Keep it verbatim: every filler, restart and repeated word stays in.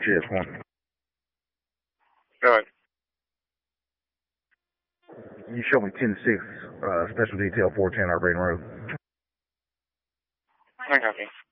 G S one. Go ahead. You show me ten six, uh, special detail four ten Arbrane Road. I copy.